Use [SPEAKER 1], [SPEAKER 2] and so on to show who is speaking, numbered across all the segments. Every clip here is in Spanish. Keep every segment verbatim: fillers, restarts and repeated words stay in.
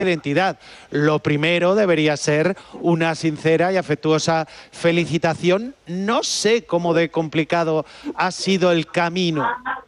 [SPEAKER 1] identidad. Lo primero debería ser una sincera y afectuosa felicitación. No sé cómo de complicado ha sido el camino.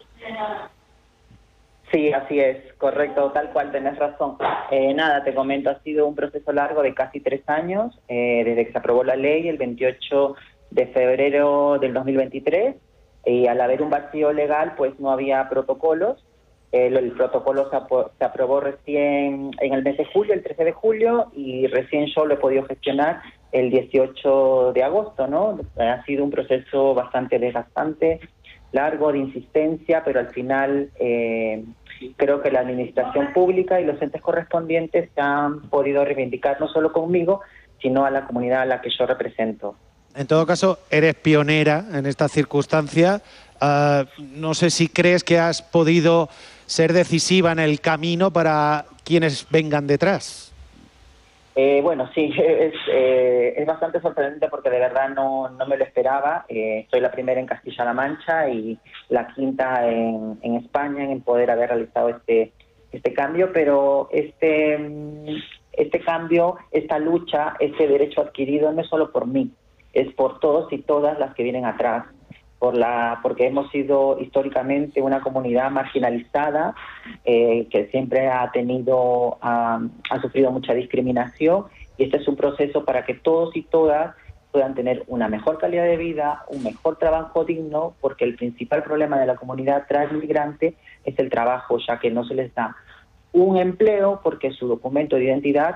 [SPEAKER 2] Sí, así es, correcto, tal cual, tenés razón. Eh, nada, te comento, ha sido un proceso largo de casi tres años, eh, desde que se aprobó la ley el veintiocho de febrero del dos mil veintitrés, y al haber un vacío legal, pues no había protocolos. El, el protocolo se, ap se aprobó recién en el mes de julio, el trece de julio, y recién yo lo he podido gestionar el dieciocho de agosto, ¿no? Ha sido un proceso bastante desgastante, largo, de insistencia, pero al final eh, creo que la administración pública y los entes correspondientes se han podido reivindicar no solo conmigo, sino a la comunidad a la que yo represento.
[SPEAKER 1] En todo caso, eres pionera en esta circunstancia. Uh, no sé si crees que has podido ser decisiva en el camino para quienes vengan detrás.
[SPEAKER 2] Eh, bueno, sí, es, eh, es bastante sorprendente porque de verdad no, no me lo esperaba. Eh, soy la primera en Castilla-La Mancha y la quinta en, en España en poder haber realizado este, este cambio, pero este, este cambio, esta lucha, este derecho adquirido no es solo por mí, es por todos y todas las que vienen atrás. Por la, porque hemos sido históricamente una comunidad marginalizada, eh, que siempre ha tenido, ha, ha sufrido mucha discriminación, y este es un proceso para que todos y todas puedan tener una mejor calidad de vida, un mejor trabajo digno, porque el principal problema de la comunidad transmigrante es el trabajo, ya que no se les da un empleo porque su documento de identidad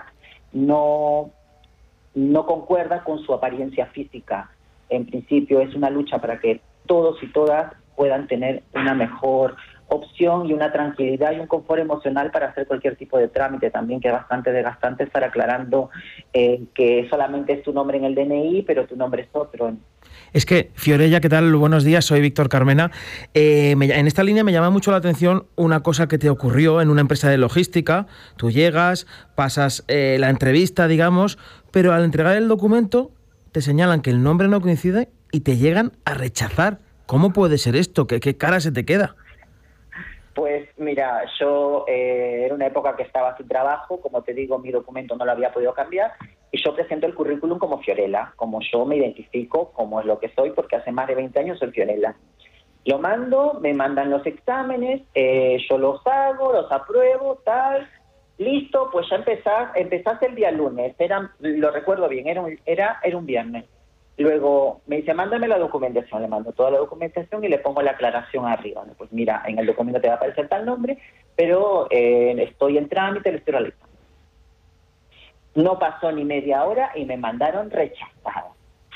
[SPEAKER 2] no, no concuerda con su apariencia física. En principio es una lucha para que todos y todas puedan tener una mejor opción y una tranquilidad y un confort emocional para hacer cualquier tipo de trámite también, que es bastante desgastante estar aclarando eh, que solamente es tu nombre en el D N I, pero tu nombre es otro.
[SPEAKER 3] Es que, Fiorella, ¿qué tal? Buenos días, soy Víctor Carmena. Eh, me, en esta línea me llama mucho la atención una cosa que te ocurrió en una empresa de logística. Tú llegas, pasas eh, la entrevista, digamos, pero al entregar el documento te señalan que el nombre no coincide y te llegan a rechazar. ¿Cómo puede ser esto? ¿Qué, qué cara se te queda?
[SPEAKER 2] Pues mira, yo eh, era una época que estaba sin trabajo, como te digo, mi documento no lo había podido cambiar, y yo presento el currículum como Fiorella, como yo me identifico, como es lo que soy, porque hace más de veinte años soy Fiorella. Lo mando, me mandan los exámenes, eh, yo los hago, los apruebo, tal, listo, pues ya empezás, empezaste el día lunes, era, lo recuerdo bien, era un, era, era un viernes. Luego me dice, mándame la documentación, le mando toda la documentación y le pongo la aclaración arriba. ¿No? Pues mira, en el documento te va a aparecer tal nombre, pero eh, estoy en trámite, lo estoy realizando. No pasó ni media hora y me mandaron rechazada.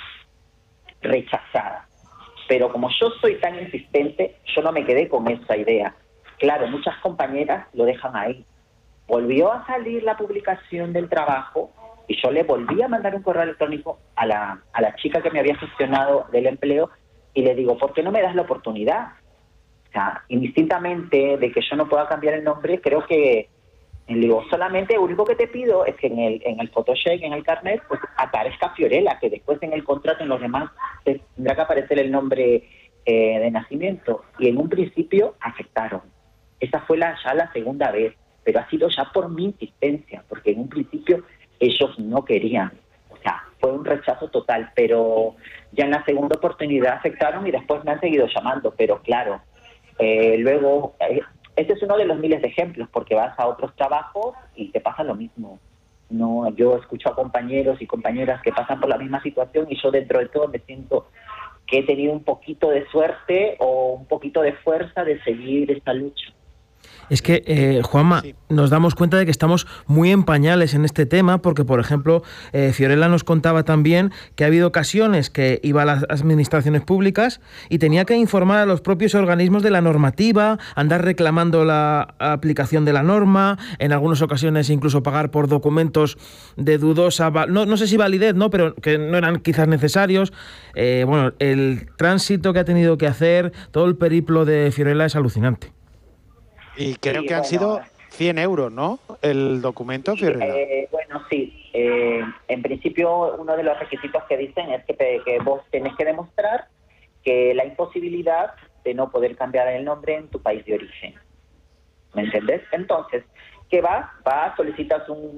[SPEAKER 2] Rechazada. Pero como yo soy tan insistente, yo no me quedé con esa idea. Claro, muchas compañeras lo dejan ahí. Volvió a salir la publicación del trabajo y yo le volví a mandar un correo electrónico a la, a la chica que me había gestionado del empleo y le digo, ¿por qué no me das la oportunidad? O sea, indistintamente de que yo no pueda cambiar el nombre, creo que, le digo, solamente lo único que te pido es que en el, en el photocheck, en el carnet, pues aparezca Fiorella, que después en el contrato, en los demás, tendrá que aparecer el nombre eh, de nacimiento. Y en un principio aceptaron. Esa fue la, ya la segunda vez, pero ha sido ya por mi insistencia, porque en un principio ellos no querían, o sea, fue un rechazo total, pero ya en la segunda oportunidad aceptaron y después me han seguido llamando, pero claro, eh, luego, eh, este es uno de los miles de ejemplos, porque vas a otros trabajos y te pasa lo mismo. No, yo escucho a compañeros y compañeras que pasan por la misma situación y yo dentro de todo me siento que he tenido un poquito de suerte o un poquito de fuerza de seguir esta lucha.
[SPEAKER 3] Es que, eh, Juanma, sí. nos damos cuenta de que estamos muy en pañales en este tema, porque, por ejemplo, eh, Fiorella nos contaba también que ha habido ocasiones que iba a las administraciones públicas y tenía que informar a los propios organismos de la normativa, andar reclamando la aplicación de la norma, en algunas ocasiones incluso pagar por documentos de dudosa, no, no sé si validez, no, pero que no eran quizás necesarios. Eh, bueno, el tránsito que ha tenido que hacer, todo el periplo de Fiorella es alucinante.
[SPEAKER 1] Y creo
[SPEAKER 2] sí,
[SPEAKER 1] que han
[SPEAKER 2] bueno,
[SPEAKER 1] sido cien euros, ¿no? El documento, Fiorella.
[SPEAKER 2] Eh, bueno, sí. Eh, en principio, uno de los requisitos que dicen es que, que vos tenés que demostrar que la imposibilidad de no poder cambiar el nombre en tu país de origen. ¿Me entendés? Entonces, ¿qué vas? Vas, solicitas un